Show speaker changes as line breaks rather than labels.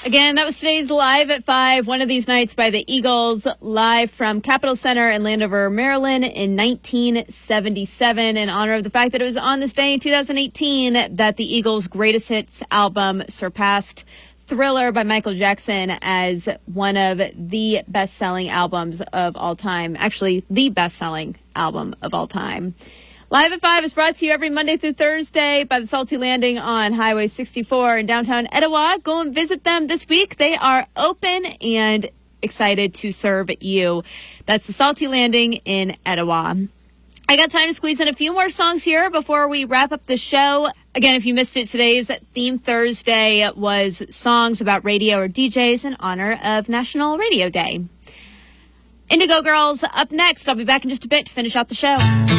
Again, that was today's Live at 5, one of these nights by the Eagles, live from Capitol Center in Landover, Maryland in 1977, in honor of the fact that it was on this day in 2018 that the Eagles' greatest hits album surpassed Thriller by Michael Jackson as one of the best-selling albums of all time. Actually, the best-selling album of all time. Live at 5 is brought to you every Monday through Thursday by the Salty Landing on Highway 64 in downtown Etowah. Go and visit them this week. They are open and excited to serve you. That's the Salty Landing in Etowah. I got time to squeeze in a few more songs here before we wrap up the show. Again, if you missed it, today's Theme Thursday was songs about radio or DJs in honor of National Radio Day. Indigo Girls up next. I'll be back in just a bit to finish out the show.